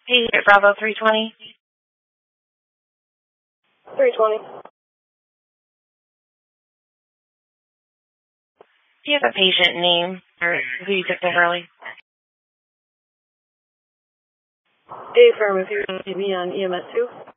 Hey, Bravo 320. 320. Do you have a patient name or who you took to early? Affirmative. You on EMS 2?